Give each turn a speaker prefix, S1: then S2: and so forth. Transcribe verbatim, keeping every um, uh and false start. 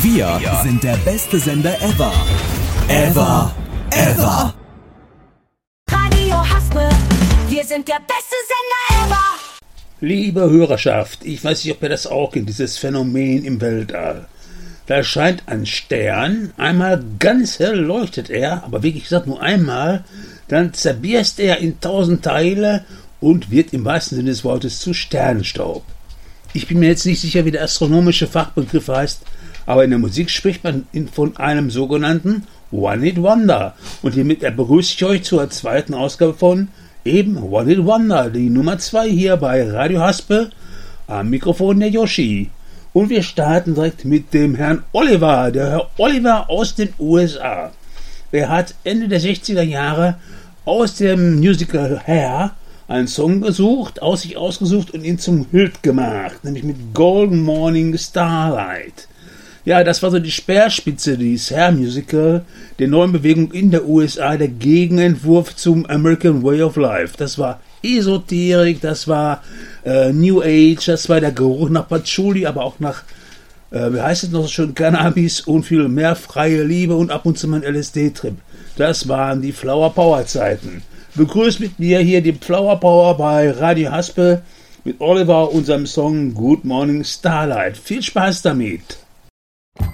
S1: Wir sind der beste Sender ever. Ever. Ever.
S2: Radio Haspe. Wir sind der beste Sender ever.
S3: Liebe Hörerschaft, ich weiß nicht, ob ihr das auch kennt, dieses Phänomen im Weltall. Da erscheint ein Stern, einmal ganz hell leuchtet er, aber wirklich gesagt nur einmal, dann zerbierst er in tausend Teile und wird im wahrsten Sinne des Wortes zu Sternenstaub. Ich bin mir jetzt nicht sicher, wie der astronomische Fachbegriff heißt, aber in der Musik spricht man von einem sogenannten One-Hit-Wonder. Und hiermit begrüße ich euch zur zweiten Ausgabe von eben One-Hit-Wonder, die Nummer zwei hier bei Radio Haspe, am Mikrofon der Yoshi. Und wir starten direkt mit dem Herrn Oliver, der Herr Oliver aus den U S A. Er hat Ende der sechziger Jahre aus dem Musical Hair einen Song gesucht, aus sich ausgesucht und ihn zum Hit gemacht, nämlich mit Golden Morning Starlight. Ja, das war so die Speerspitze dieses Hair-Musical, der neuen Bewegung in der U S A, der Gegenentwurf zum American Way of Life. Das war Esoterik, das war äh, New Age, das war der Geruch nach Patchouli, aber auch nach, äh, wie heißt es noch so schön, Cannabis und viel mehr freie Liebe und ab und zu mal ein L S D-Trip. Das waren die Flower Power Zeiten. Begrüßt mit mir hier die Flower Power bei Radio Haspe mit Oliver und seinem Song Good Morning Starlight. Viel Spaß damit!